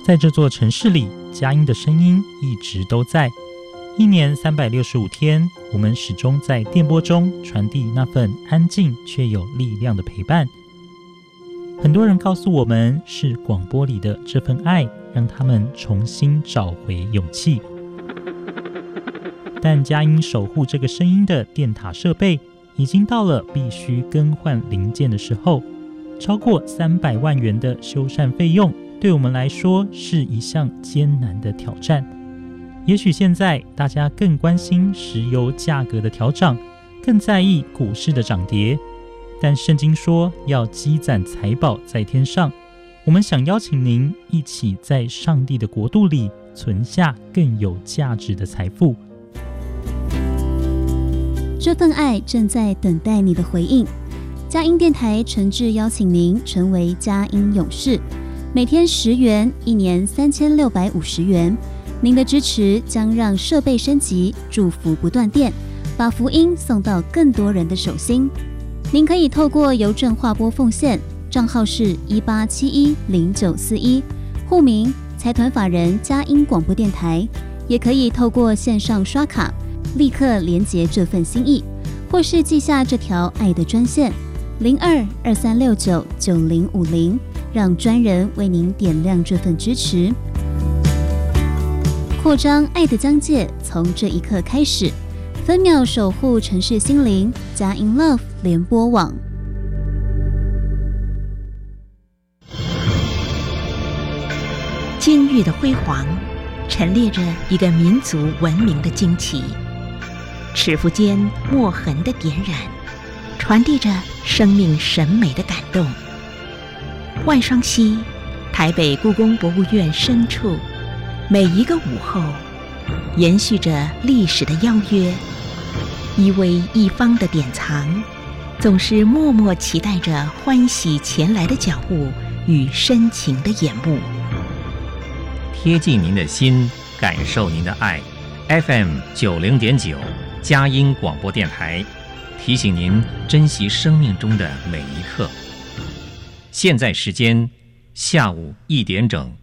在这座城市里，佳音的声音一直都在。一年365天，我们始终在电波中传递那份安静却有力量的陪伴。很多人告诉我们，是广播里的这份爱，让他们重新找回勇气。但佳音守护这个声音的电塔设备，已经到了必须更换零件的时候。超过300万元的修缮费用，对我们来说是一项艰难的挑战。也许现在大家更关心石油价格的调涨，更在意股市的涨跌，但圣经说要积攒财宝在天上。我们想邀请您一起在上帝的国度里存下更有价值的财富。 这份爱正在等待你的回应。佳音电台诚挚邀请您成为佳音勇士，每天10元，一年3650元。您的支持将让设备升级，祝福不断电，把福音送到更多人的手心。您可以透过邮政划拨奉献，账号是18710941，户名财团法人佳音广播电台，也可以透过线上刷卡，立刻连结这份心意，或是记下这条爱的专线0223699050，让专人为您点亮这份支持。扩张爱的疆界，从这一刻开始，分秒守护城市心灵，佳音 Love 联播网。 监狱的辉煌，陈列着一个民族文明的惊奇。尺幅间墨痕的点染，传递着生命审美的感动。万双溪，台北故宫博物院深处，每一个午后，延续着历史的邀约，一微一方的典藏，总是默默期待着欢喜前来的脚步与深情的眼目。 贴近您的心，感受您的爱。FM 90.9，佳音广播电台，提醒您珍惜生命中的每一刻。现在时间下午1点整。